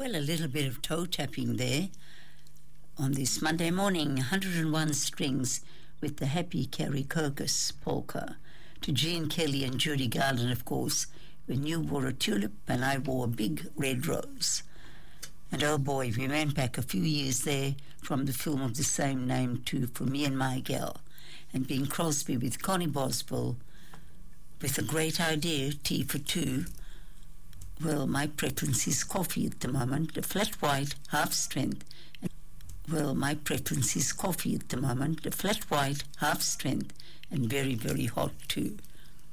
Well, a little bit of toe tapping there on this Monday morning, 101 strings with the Happy Carrie Cocos polka. To Gene Kelly and Judy Garland, of course, when you wore a tulip and I wore a big red rose. And oh boy, we went back a few years there from the film of the same name to For Me and My Gal, and Bing Crosby with Connie Boswell with a great idea, tea for two. Well, my preference is coffee at the moment, a flat white, half strength. Well, my preference is coffee at the moment, a flat white, half strength, and very, very hot too.